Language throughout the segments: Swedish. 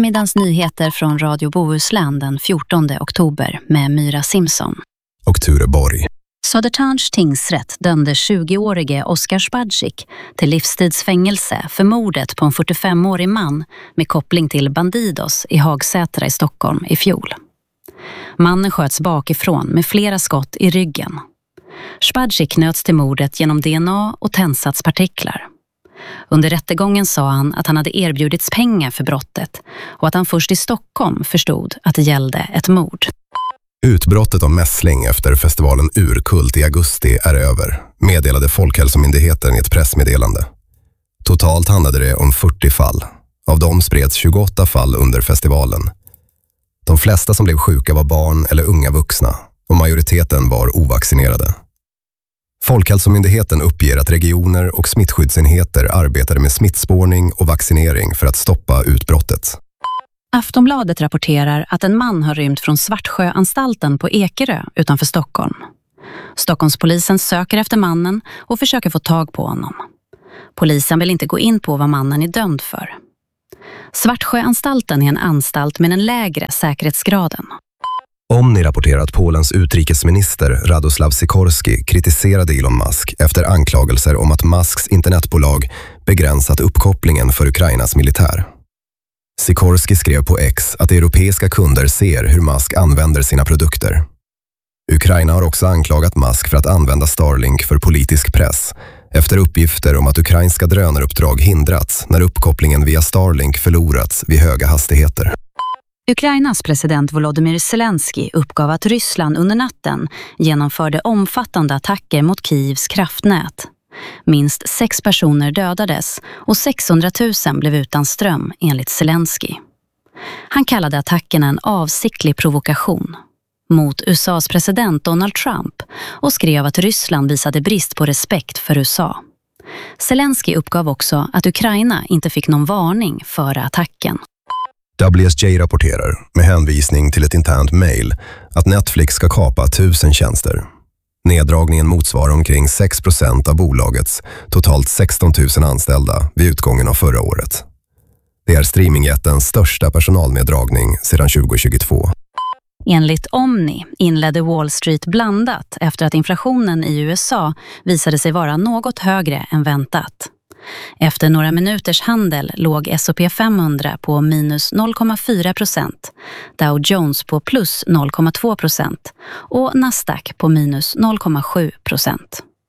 Eftermiddagens nyheter från Radio Bohuslän den 14 oktober med Myra Simpson. Och Ture Borg. Södertörns tingsrätt dömde 20-årige Oskar Spadzik till livstidsfängelse för mordet på en 45-årig man med koppling till Bandidos i Hagsätra i Stockholm i fjol. Mannen sköts bakifrån med flera skott i ryggen. Spadzik knöts till mordet genom DNA och tändsatspartiklar. Under rättegången sa han att han hade erbjudits pengar för brottet och att han först i Stockholm förstod att det gällde ett mord. Utbrottet av mässling efter festivalen Urkult i augusti är över, meddelade Folkhälsomyndigheten i ett pressmeddelande. Totalt handlade det om 40 fall. Av dem spreds 28 fall under festivalen. De flesta som blev sjuka var barn eller unga vuxna och majoriteten var ovaccinerade. Folkhälsomyndigheten uppger att regioner och smittskyddsenheter arbetade med smittspårning och vaccinering för att stoppa utbrottet. Aftonbladet rapporterar att en man har rymt från Svartsjöanstalten på Ekerö utanför Stockholm. Stockholmspolisen söker efter mannen och försöker få tag på honom. Polisen vill inte gå in på vad mannen är dömd för. Svartsjöanstalten är en anstalt med den lägre säkerhetsgraden. Omni rapporterar att Polens utrikesminister Radoslav Sikorski kritiserade Elon Musk efter anklagelser om att Musks internetbolag begränsat uppkopplingen för Ukrainas militär. Sikorski skrev på X att europeiska kunder ser hur Musk använder sina produkter. Ukraina har också anklagat Musk för att använda Starlink för politisk press efter uppgifter om att ukrainska drönaruppdrag hindrats när uppkopplingen via Starlink förlorats vid höga hastigheter. Ukrainas president Volodymyr Zelensky uppgav att Ryssland under natten genomförde omfattande attacker mot Kievs kraftnät. Minst 6 personer dödades och 600 000 blev utan ström enligt Zelensky. Han kallade attacken en avsiktlig provokation mot USAs president Donald Trump och skrev att Ryssland visade brist på respekt för USA. Zelensky uppgav också att Ukraina inte fick någon varning före attacken. WSJ rapporterar, med hänvisning till ett internt mejl, att Netflix ska kapa 1000 tjänster. Neddragningen motsvarar omkring 6% av bolagets totalt 16 000 anställda vid utgången av förra året. Det är streamingjättens största personalneddragning sedan 2022. Enligt Omni inledde Wall Street blandat efter att inflationen i USA visade sig vara något högre än väntat. Efter några minuters handel låg S&P 500 på minus 0,4%, Dow Jones på plus 0,2% och Nasdaq på minus 0,7%.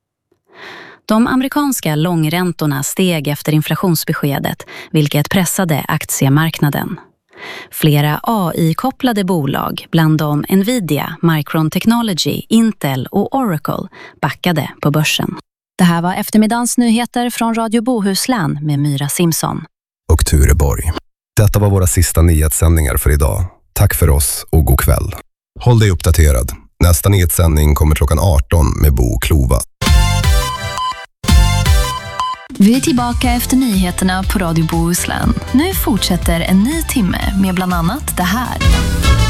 De amerikanska långräntorna steg efter inflationsbeskedet, vilket pressade aktiemarknaden. Flera AI-kopplade bolag, bland dem Nvidia, Micron Technology, Intel och Oracle, backade på börsen. Det här var eftermiddagens nyheter från Radio Bohuslän med Myra Simpson. Och Ture Borg. Detta var våra sista nyhetssändningar för idag. Tack för oss och god kväll. Håll dig uppdaterad. Nästa nyhetssändning kommer klockan 18 med Bo Klova. Vi är tillbaka efter nyheterna på Radio Bohuslän. Nu fortsätter en ny timme med bland annat det här.